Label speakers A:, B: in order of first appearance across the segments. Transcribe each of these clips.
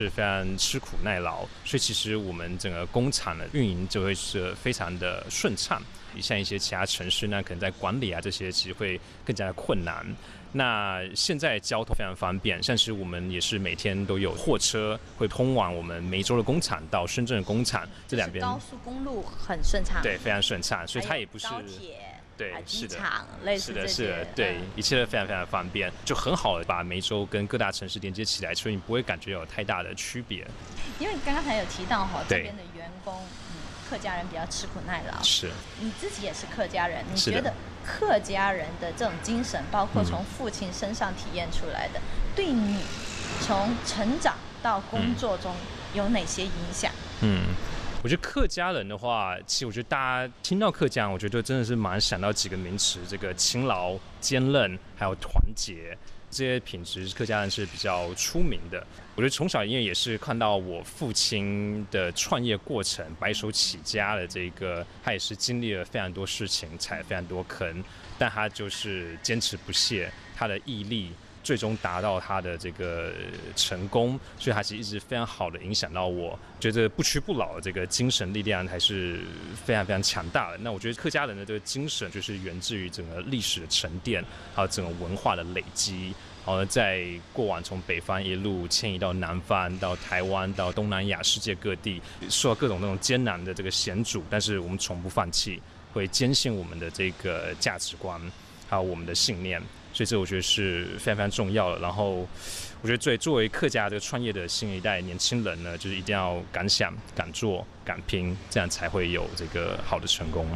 A: 是非常吃苦耐劳，所以其实我们整个工厂的运营就会是非常的顺畅。像一些其他城市呢，可能在管理啊这些其实会更加的困难。那现在交通非常方便，像是我们也是每天都有货车会通往我们梅州的工厂到深圳的工厂，这两边
B: 高速公路很顺畅，
A: 对，非常顺畅，所以它也不是
B: 高铁。
A: 对，是的，
B: 类似这些，
A: 是的，对，一切都非常非常方便，就很好的把梅州跟各大城市连接起来，所以你不会感觉有太大的区别。
B: 因为刚才有提到这边的员工，客家人比较吃苦耐劳，
A: 是。你
B: 自己也是客家人，你觉得客家人的这种精神，包括从父亲身上体验出来的，对你从成长到工作中有哪些影响？
A: 我觉得客家人的话，其实我觉得大家听到客家人，我觉得真的是马上想到几个名词，这个勤劳、坚韧，还有团结，这些品质客家人是比较出名的。我觉得从小因为也是看到我父亲的创业过程，白手起家的这个，他也是经历了非常多事情，踩非常多坑，但他就是坚持不懈，他的毅力最终达到他的这个成功，所以他其实一直非常好的影响到我，觉得不屈不挠的这个精神力量还是非常非常强大的。那我觉得客家人的这个精神就是源自于整个历史的沉淀，还有整个文化的累积。然后在过往从北方一路迁移到南方，到台湾，到东南亚世界各地，受到各种那种艰难的这个险阻，但是我们从不放弃，会坚信我们的这个价值观，还有我们的信念。所以这我觉得是非常非常重要的。然后我觉得作为客家这个创业的新一代年轻人呢，就是一定要敢想、敢做、敢拼，这样才会有这个好的成功。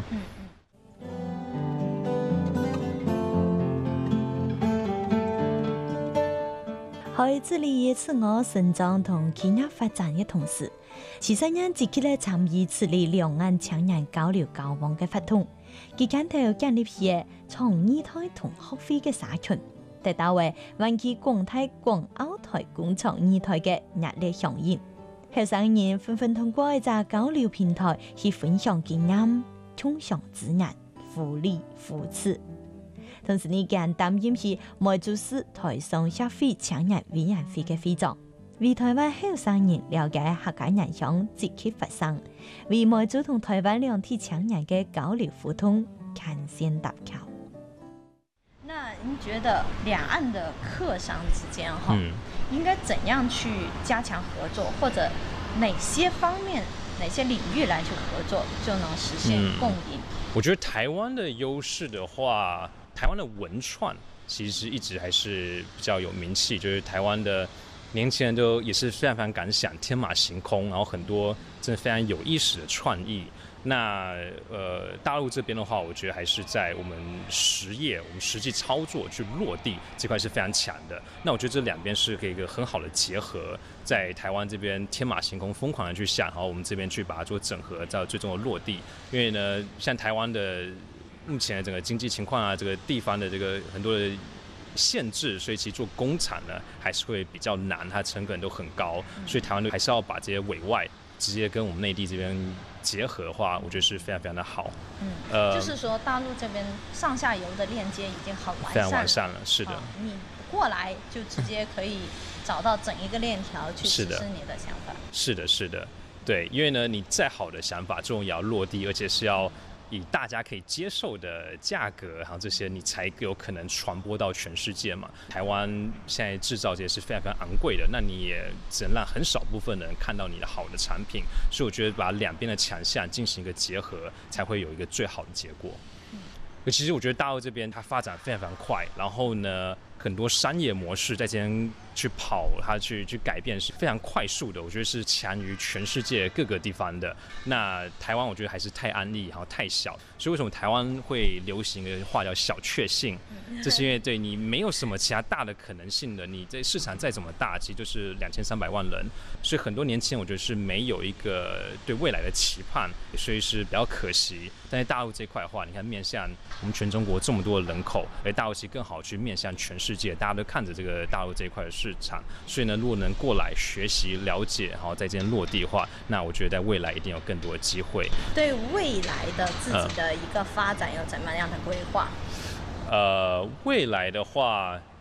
C: 在致力自我成长同企業發展嘅同時，其實人積極咧參與處理兩岸青年交流交往嘅活動，期間頭建立起從二台同學會嘅社群，得到為灣區廣大港澳台工廠二台嘅熱烈響應。後生人紛紛通過一個交流平台去分享經驗、共享資源、互利互賜。同時呢，更擔任是梅州市台商協會青年委員會嘅會長，為台灣後生人了解客家人鄉積極發聲，為梅州同台灣兩地青年嘅交流互動牽線搭橋。
B: 那您覺得兩岸的客商之間應該怎樣去加強合作，或者哪些方面、哪些領域來去合作，就能實現共贏？
A: 我覺得台灣的優勢的話，台灣的文創其實一直還是比較有名氣，就是台灣的年輕人都也是非常非常敢想，天馬行空，然後很多真的非常有意思的創意。那大陸這邊的話，我覺得還是在我們實業、我們實際操作去落地這塊是非常強的。那我覺得這兩邊是可以一個很好的結合，在台灣這邊天馬行空、瘋狂的去想，然後我們這邊去把它做整合，到最終的落地。因為呢，像台灣的目前的整個經濟情況啊，這個地方的這個很多的限制，所以其實做工廠呢還是會比較難，它成本都很高，所以台灣還是要把這些委外直接跟我們內地這邊結合的話，我覺得是非常非常的好。
B: 就是說大陸這邊上下游的鏈接已經很完善了，
A: 非常完善了，是的。
B: 你過來就直接可以找到整一個鏈條去實施你的想法。
A: 是的，是的，對，因為呢，你再好的想法，這種也要落地，而且是要以大家可以接受的價格，然後這些你才有可能傳播到全世界嘛。台灣現在製造這些是非常非常昂貴的，那你也只能讓很少部分人看到你的好的產品，所以我覺得把兩邊的強項進行一個結合，才會有一個最好的結果。其實我覺得大陸這邊它發展非常非常快，然後呢，很多商業模式在這邊去跑，它去改變是非常快速的，我覺得是強於全世界各個地方的。那台灣我覺得還是太安逸，然後太小，所以為什麼台灣會流行一個話叫小確幸？這是因為對你沒有什麼其他大的可能性的，你這市場再怎麼大，其實就是2300萬人，所以很多年輕人我覺得是沒有一個對未來的期盼，所以是比較可惜。但是大陸這塊的話，你看面向我們全中國這麼多的人口，而大陸其實更好去面向全世界，大家都看着這個大陸這一塊的市場，所以呢，如果能過來學習了解，然後在這邊落地的話，那我覺得在未來一定有更多的機會。
B: 對未來的自己的一個發展有怎麼樣的規劃？
A: 未來的話，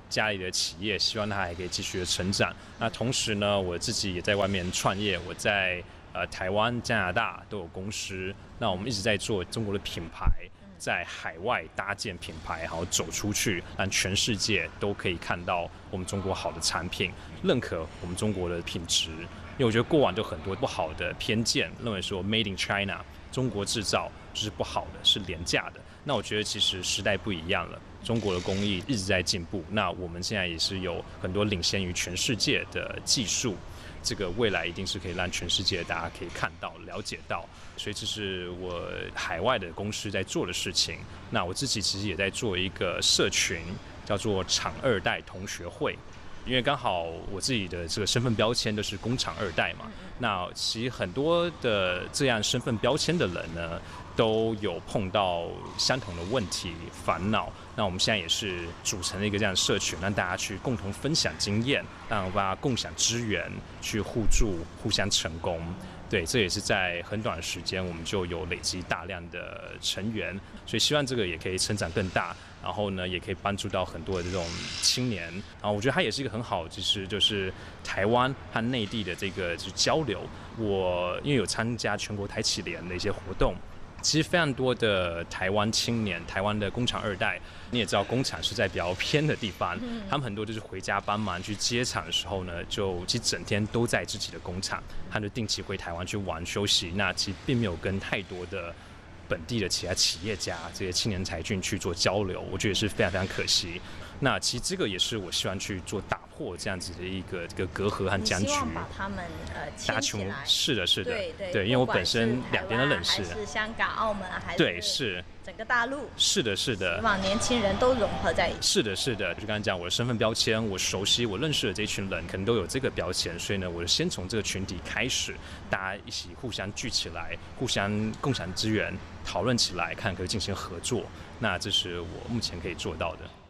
A: 家里的企业，希望它还可以继续的成长。那同时呢，我自己也在外面创业，我在台湾、加拿大都有公司。那我们一直在做中国的品牌，在海外搭建品牌，然后走出去，让全世界都可以看到我们中国好的产品，认可我们中国的品质。因为我觉得过往就很多不好的偏见，认为说 Made in China 中国制造就是不好的，是廉价的。那我觉得其实时代不一样了，中国的工艺一直在进步。那我们现在也是有很多领先于全世界的技术，这个未来一定是可以让全世界大家可以看到、了解到。所以这是我海外的公司在做的事情。那我自己其实也在做一个社群，叫做厂二代同学会。因为刚好我自己的这个身份标签都是工厂二代嘛，那其实很多的这样身份标签的人呢，都有碰到相同的问题烦恼。那我们现在也是组成了一个这样的社群，让大家去共同分享经验，让大家共享资源，去互助、互相成功。对，这也是在很短的时间，我们就有累积大量的成员，所以希望这个也可以成长更大，然后呢，也可以帮助到很多的这种青年。然后我觉得它也是一个很好，就是台湾和内地的这个就是交流。我因为有参加全国台企联的一些活动。其实非常多的台湾青年，台湾的工厂二代，你也知道工厂是在比较偏的地方，他们很多就是回家帮忙去接厂的时候呢，就其实整天都在自己的工厂，他就定期回台湾去玩休息，那其实并没有跟太多的本地的其他企业家这些青年才俊去做交流，我觉得也是非常非常可惜。那其实这个也是我希望去做打破这样子的一个隔阂和僵局。
B: 你希望把他们牵起来。
A: 是的，
B: 对，
A: 因为我本身两边都认识。
B: 还是香港、澳门，还是
A: 对是
B: 整个大陆。
A: 是的。希
B: 望年轻人都融合在一起。
A: 是的，就刚才讲我的身份标签，我熟悉、我认识的这一群人，可能都有这个标签，所以呢，我就先从这个群体开始，大家一起互相聚起来，互相共享资源，讨论起来，看可以进行合作。那这是我目前可以做到的。